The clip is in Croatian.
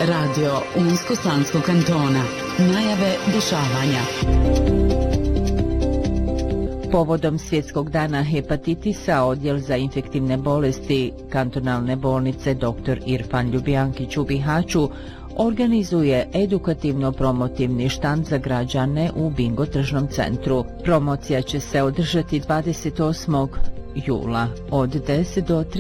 Radio Unsko-Sanskog kantona. Najave dešavanja. Povodom Svjetskog dana hepatitisa, Odjel za infektivne bolesti kantonalne bolnice dr. Irfan Ljubijankić u Bihaću organizuje edukativno-promotivni štand za građane u Bingo tržnom centru. Promocija će se održati 28. jula od 10 do 13.